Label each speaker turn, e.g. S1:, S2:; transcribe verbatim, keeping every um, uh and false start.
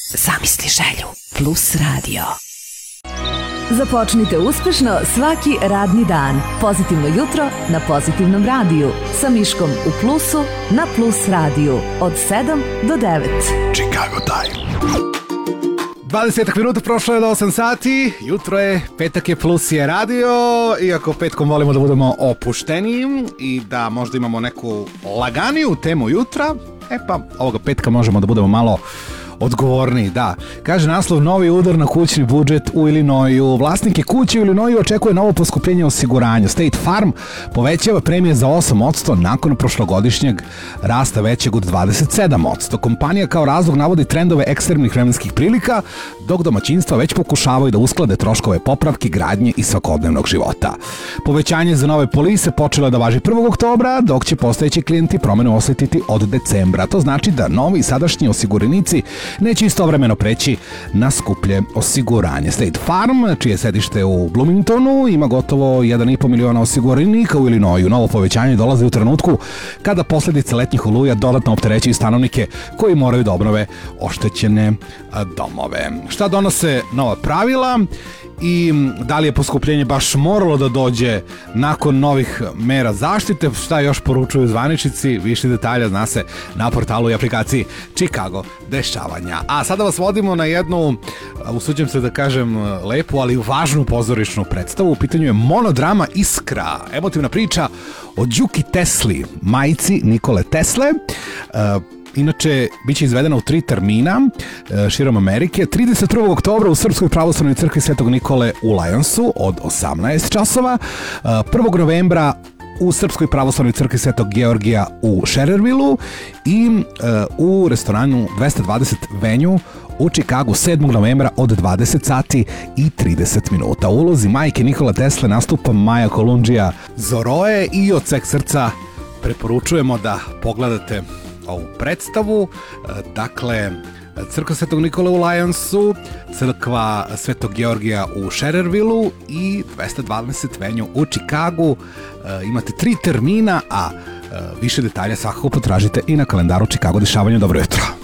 S1: Zamisli želju. Plus radio.
S2: Započnite uspešno svaki radni dan. Pozitivno jutro na Pozitivnom radiju. Sa Miškom u Plusu na Plus radiju. Od sedam do devet.
S3: Chicago Time. dvadeset minuta prošlo je do osam sati, jutro je, petak je, Plus je radio, iako petkom volimo da budemo opušteniji i da možda imamo neku laganiju temu jutra, e pa ovoga petka možemo da budemo malo odgovorniji, da. Kaže naslov: novi udar na kućni budžet u Illinoisu. Vlasnike kuće u Illinoisu očekuje novo poskupljenje osiguranja. State Farm povećava premije za osam posto nakon prošlogodišnjeg rasta većeg od dvadeset sedam posto. Kompanija kao razlog navodi trendove ekstremnih vremenskih prilika, dok domaćinstva već pokušavaju da usklade troškove popravke, gradnje i svakodnevnog života. Povećanje za nove polise počelo je da važi prvog oktobra, dok će postojeći klijenti promenu osetiti od decembra. To znači da novi i sadašnji osiguranici neće istovremeno preći na skuplje osiguranje. State Farm, čije sedište u Bloomingtonu, ima gotovo jedan i po miliona osiguranika u Illinoisu. Novo povećanje dolazi u trenutku kada posljedice letnjih oluja dodatno opterećuju stanovnike koji moraju da obnove oštećene domove. Šta donose nova pravila i da li je poskupljenje baš moralo da dođe nakon novih mera zaštite? Šta još poručuju zvaničnici? Više detalja zna se na portalu i aplikaciji Chicago dešavanja. A sada vas vodimo na jednu, usuđujem se da kažem, lepu, ali važnu pozorišnu predstavu. U pitanju je monodrama Iskra, emotivna priča o Đuki Tesli, majci Nikole Tesle. Uh, Inače, bit će izvedena u tri termina e, širom Amerike. trideset prvog oktobra u Srpskoj pravoslavnoj crkvi Svetog Nikole u Lionsu od osamnaest časova. E, prvog novembra u Srpskoj pravoslavnoj crkvi Svetog Georgija u Scherervillu i e, u restoranu dvesta dvadeset Venue u Chicagu sedmog novembra od dvadeset sati i trideset minuta. U ulozi majke Nikole Tesle nastupa Maja Kolundžija Zoroje i od sveg srca preporučujemo da pogledate ovu predstavu. Dakle, crkva Svetog Nikole u Lionsu, crkva Svetog Georgija u Scherervillu i dvesta dvadeset Venue u Chicagu. Imate tri termina, a više detalja svakako potražite i na kalendaru Chicago dešavanja. Dobro jutro.